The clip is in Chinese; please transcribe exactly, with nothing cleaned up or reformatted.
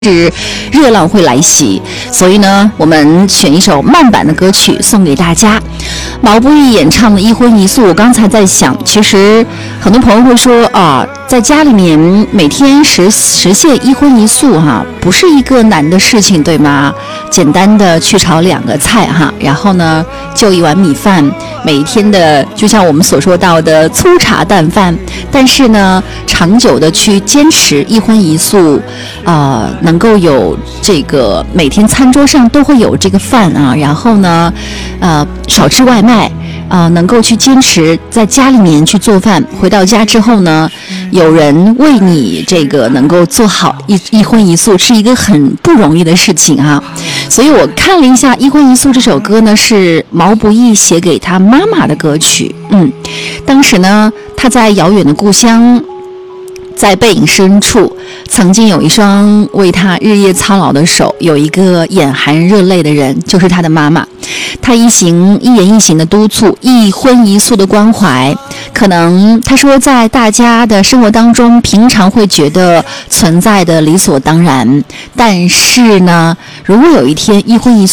是热浪会来袭，所以呢，我们选一首慢版的歌曲送给大家。毛不易演唱的《一荤一素》，我刚才在想，其实很多朋友会说啊，在家里面每天实实现一荤一素哈、啊，不是一个难的事情，对吗？简单的去炒两个菜哈，然后呢，就一碗米饭，每一天的就像我们所说到的粗茶淡饭，但是呢，长久的去坚持一荤一素，啊、呃。能够有这个每天餐桌上都会有这个饭啊，然后呢，呃，少吃外卖啊、呃，能够去坚持在家里面去做饭，回到家之后呢，有人为你这个能够做好一一荤一素，是一个很不容易的事情啊。所以我看了一下《一荤一素》这首歌呢，是毛不易写给他妈妈的歌曲。嗯，当时呢，他在遥远的故乡。在背影深处，曾经有一双为他日夜操劳的手，有一个眼含热泪的人，就是他的妈妈。他一行一言一行的督促，一荤一素的关怀。可能他说，在大家的生活当中，平常会觉得存在的理所当然，但是呢，如果有一天一荤一素